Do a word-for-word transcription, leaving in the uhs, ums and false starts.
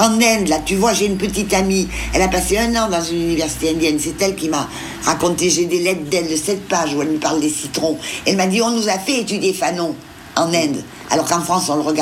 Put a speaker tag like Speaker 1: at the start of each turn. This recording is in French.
Speaker 1: En Inde, là, tu vois, j'ai une petite amie. Elle a passé un an dans une université indienne. C'est elle qui m'a raconté. J'ai des lettres d'elle de sept pages où elle me parle des citrons. Elle m'a dit, on nous a fait étudier Fanon en Inde. Alors qu'en France, on le regarde.